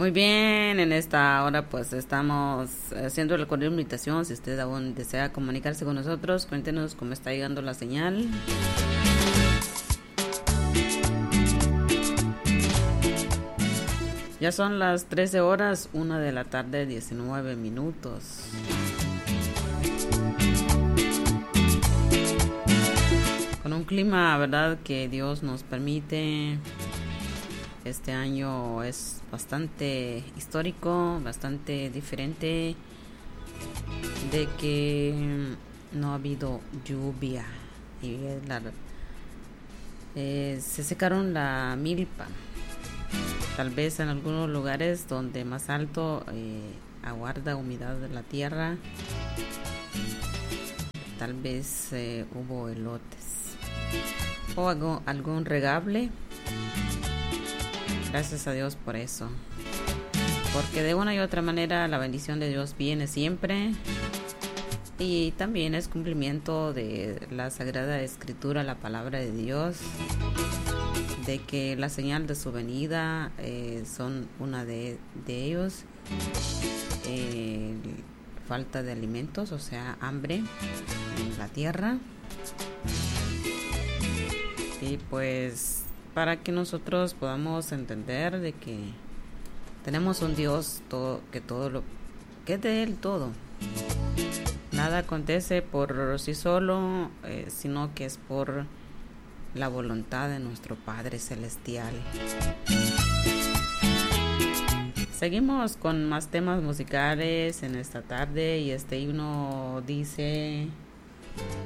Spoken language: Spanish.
Muy bien, en esta hora pues estamos haciendo la cordial invitación. Si usted aún desea comunicarse con nosotros, cuéntenos cómo está llegando la señal. Ya son las 13 horas, 1 de la tarde, 19 minutos. Con un clima, verdad, que Dios nos permite. Este año es bastante histórico, bastante diferente, de que no ha habido lluvia y se secaron la milpa. Tal vez en algunos lugares donde más alto aguarda humedad de la tierra, tal vez hubo elotes o algún regable. Gracias a Dios por eso, porque de una y otra manera la bendición de Dios viene siempre, y también es cumplimiento de la Sagrada Escritura, la palabra de Dios, de que la señal de su venida son una de ellos, falta de alimentos, o sea, hambre en la tierra. Y pues para que nosotros podamos entender de que tenemos un Dios que es de Él todo. Nada acontece por sí solo, sino que es por la voluntad de nuestro Padre Celestial. Seguimos con más temas musicales en esta tarde, y este himno dice: